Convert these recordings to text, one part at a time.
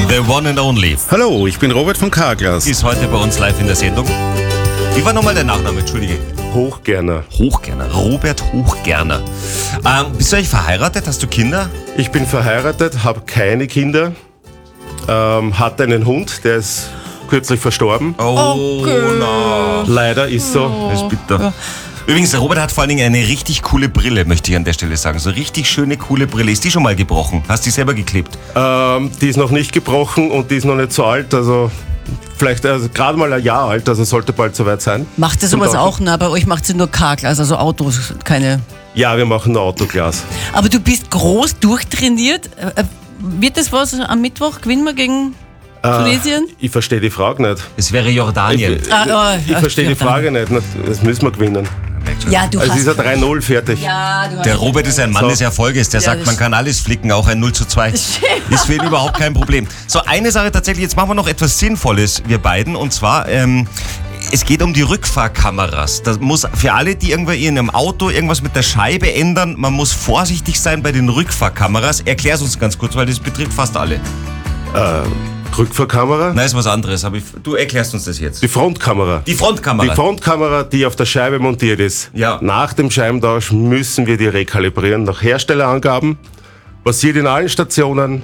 The one and only. Hallo, ich bin Robert von Carglass. Ist heute bei uns live in der Sendung. Wie war nochmal dein Nachname? Entschuldige. Hochgerner. Hochgerner. Robert Hochgerner. Bist du eigentlich verheiratet? Hast du Kinder? Ich bin verheiratet, habe keine Kinder, hatte einen Hund, der ist kürzlich verstorben. Na. Leider ist so. Das ist bitter. Übrigens, der Robert hat vor allen Dingen eine richtig coole Brille, möchte ich an der Stelle sagen. So richtig schöne, coole Brille. Ist die schon mal gebrochen? Hast du die selber geklebt? Die ist noch nicht gebrochen und die ist noch nicht so alt, also vielleicht gerade mal ein Jahr alt, also sollte bald soweit sein. Macht ihr sowas auch? Na, bei euch macht sie nur Carglass, also Autos, keine... Ja, wir machen nur Autoglas. Aber du bist groß durchtrainiert. Wird das was am Mittwoch? Gewinnen wir gegen Tunesien? Ich verstehe die Frage nicht. Es wäre Jordanien. Ich verstehe die Frage nicht. Das müssen wir gewinnen. Ja, du Also hast... ist er 3-0 fertig. Ja, du hast... Der Robert ist ein Mann So. des Erfolges. Der sagt, das man kann alles flicken, auch ein 0:2. Ist für ihn überhaupt kein Problem. So, eine Sache tatsächlich, jetzt machen wir noch etwas Sinnvolles, wir beiden. Und zwar, es geht um die Rückfahrkameras. Das muss für alle, die irgendwie in einem Auto irgendwas mit der Scheibe ändern, man muss vorsichtig sein bei den Rückfahrkameras. Erklär's uns ganz kurz, weil das betrifft fast alle. Rückfahrkamera. Nein, ist was anderes, aber du erklärst uns das jetzt. Die Frontkamera. Die Frontkamera. Die Frontkamera, die auf der Scheibe montiert ist. Ja. Nach dem Scheibentausch müssen wir die rekalibrieren nach Herstellerangaben. Passiert in allen Stationen.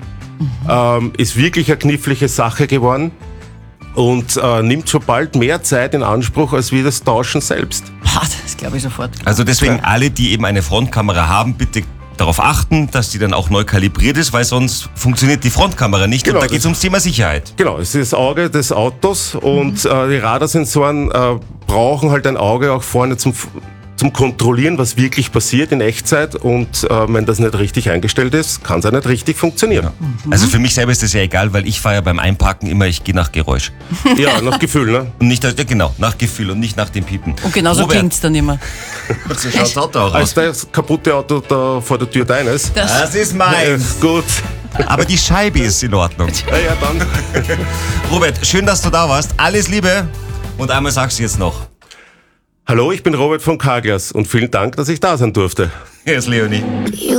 Ist wirklich eine knifflige Sache geworden. Und nimmt schon bald mehr Zeit in Anspruch als wie das Tauschen selbst. Das glaube ich sofort. Also deswegen alle, die eben eine Frontkamera haben, bitte darauf achten, dass die dann auch neu kalibriert ist, weil sonst funktioniert die Frontkamera nicht. Genau, und da geht es ums Thema Sicherheit. Genau, es ist das Auge des Autos und die Radarsensoren brauchen halt ein Auge auch vorne zum Kontrollieren, was wirklich passiert in Echtzeit und wenn das nicht richtig eingestellt ist, kann es auch nicht richtig funktionieren. Also für mich selber ist das ja egal, weil ich fahre ja beim Einparken immer, ich gehe nach Geräusch. Ja, nach Gefühl, ne? Und nicht, ja, genau, nach Gefühl und nicht nach dem Piepen. Und genauso Robert, klingt's dann immer. so schaut das Auto auch Als aus. das kaputte Auto da vor der Tür deines. Das ist mein. Gut. Aber die Scheibe ist in Ordnung. Ja, dann. Robert, schön, dass du da warst. Alles Liebe. Und einmal sagst du jetzt noch. Hallo, ich bin Robert von Carglass und vielen Dank, dass ich da sein durfte. Hier ist Leonie.